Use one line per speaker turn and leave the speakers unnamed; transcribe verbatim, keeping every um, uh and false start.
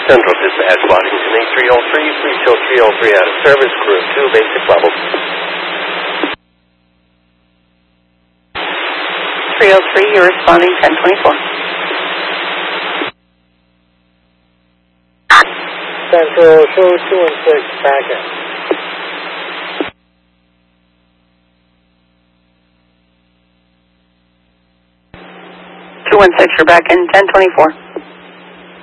Central Dispatch, Washington eight three oh three, please show three oh three out of service, crew two, basic level.
three oh three, you're responding ten twenty-four.
Central, show two one six, back in.
two one six, you're back in ten twenty-four.